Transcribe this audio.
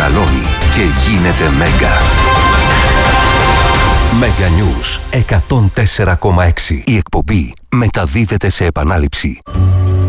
μεγαλώνει και γίνεται Μέγκα. Μέγκα News 104,6. Η εκπομπή μεταδίδεται σε επανάληψη.